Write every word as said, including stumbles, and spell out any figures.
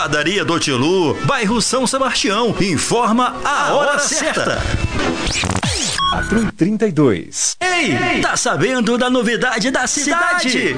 Padaria do Tilu, bairro São Sebastião. Informa a hora certa. quatro e trinta e dois. Ei, tá sabendo da novidade da cidade?